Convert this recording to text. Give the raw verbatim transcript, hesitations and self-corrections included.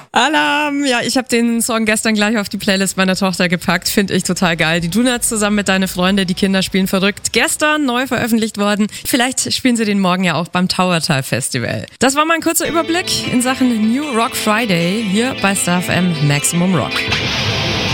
Alarm! Ja, ich habe den Song gestern gleich auf die Playlist meiner Tochter gepackt. Finde ich total geil. Die Donuts zusammen mit Deine Freunde, die Kinder spielen verrückt. Gestern neu veröffentlicht worden. Vielleicht spielen sie den morgen ja auch beim Tauertal Festival. Das war mal ein kurzer Überblick in Sachen New Rock Friday hier bei Star F M Maximum Rock.